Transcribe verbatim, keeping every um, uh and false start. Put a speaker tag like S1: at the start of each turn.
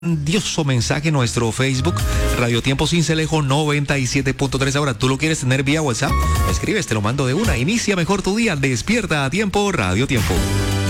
S1: grandioso mensaje en nuestro Facebook, Radio Tiempo Sincelejo noventa y siete punto tres. Ahora, ¿tú lo quieres tener vía WhatsApp? Escribes, te lo mando de una. Inicia mejor tu día. Despierta a tiempo, Radio Tiempo.